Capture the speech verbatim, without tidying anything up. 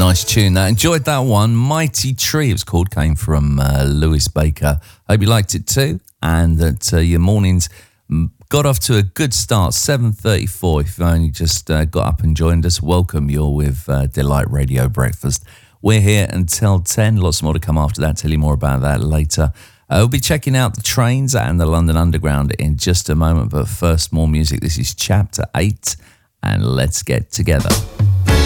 Nice tune. I enjoyed that one. Mighty Tree, it was called, came from uh, Lewis Baker. Hope you liked it too, and that uh, your mornings got off to a good start. seven thirty-four, if you've only just uh, got up and joined us, welcome. You're with uh, Delight Radio Breakfast. We're here until ten. Lots more to come after that. Tell you more about that later. Uh, we'll be checking out the trains and the London Underground in just a moment, but first, more music. This is Chapter eight, and let's get together.